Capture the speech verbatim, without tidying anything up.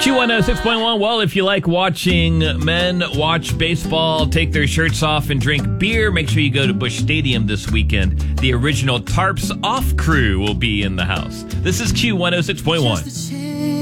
Q one oh six point one. Well, if you like watching men watch baseball, take their shirts off, and drink beer, make sure you go to Busch Stadium this weekend. The original Tarps Off crew will be in the house. This is Q one oh six point one.